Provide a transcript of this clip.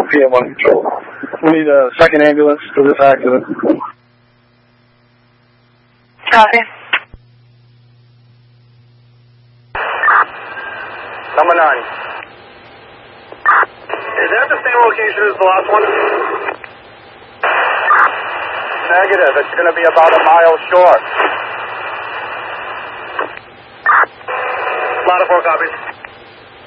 PM on control. We need a second ambulance for this accident. Copy. Number 9. Is that the same location as the last one? Negative. It's going to be about a mile short. Lot of 4 copies.